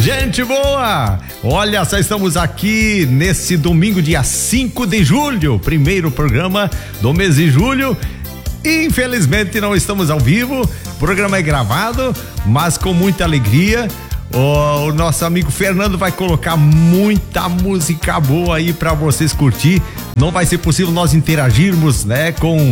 Gente boa! Olha, só estamos aqui nesse domingo, dia 5 de julho, primeiro programa do mês de julho. Infelizmente não estamos ao vivo, o programa é gravado, mas com muita alegria. O nosso amigo Fernando vai colocar muita música boa aí pra vocês curtir. Não vai ser possível nós interagirmos, né,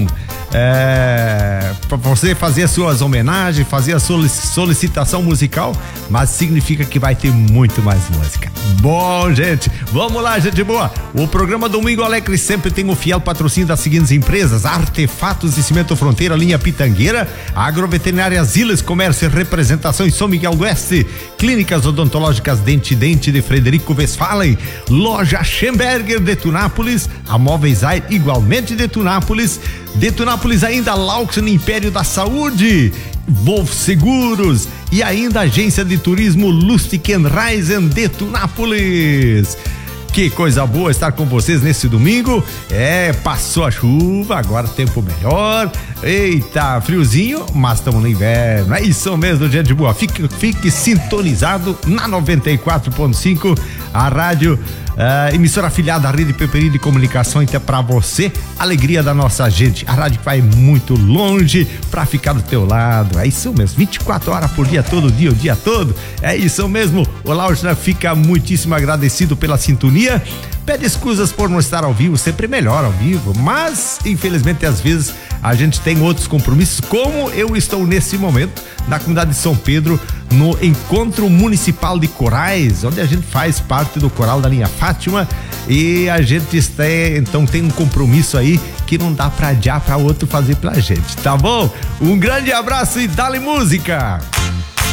pra você fazer as suas homenagens, fazer a solicitação musical, mas significa que vai ter muito mais música. Bom, gente, vamos lá, gente boa. O programa Domingo Alegre sempre tem o fiel patrocínio das seguintes empresas: Artefatos de Cimento Fronteira, linha Pitangueira, Agroveterinária Zilas, Comércio e Representação em São Miguel do Oeste, Clínicas Odontológicas Dente de Frederico Westphalen, Loja Schemberger de Tunápolis, a Móveis Air igualmente de Tunápolis ainda Laux Império da Saúde, Wolf Seguros e ainda a Agência de Turismo Lustig Reisen de Tunápolis. Que coisa boa estar com vocês nesse domingo. Passou a chuva, agora tempo melhor. Eita, friozinho, mas estamos no inverno. É isso mesmo, gente boa. Fique sintonizado na 94.5, a rádio, emissora afiliada à Rede Peperi de Comunicação, então pra você, alegria da nossa gente. A rádio que vai muito longe pra ficar do teu lado. É isso mesmo, 24 horas por dia, todo dia, o dia todo. É isso mesmo. O Laura fica muitíssimo agradecido pela sintonia. Pede escusas por não estar ao vivo, sempre melhor ao vivo, mas infelizmente às vezes a gente tem outros compromissos, como eu estou nesse momento na comunidade de São Pedro, no Encontro Municipal de Corais, onde a gente faz parte do coral da linha Fátima, e a gente então tem um compromisso aí que não dá pra adiar pra outro fazer pela gente, tá bom? Um grande abraço e dá-lhe música!